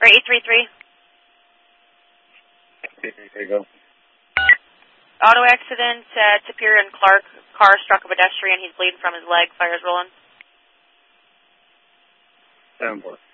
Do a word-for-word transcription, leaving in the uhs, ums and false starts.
eight three three. There you go. Auto accident at Superior and Clark. Car struck a pedestrian. He's bleeding from his leg. Fire's rolling. Seven four.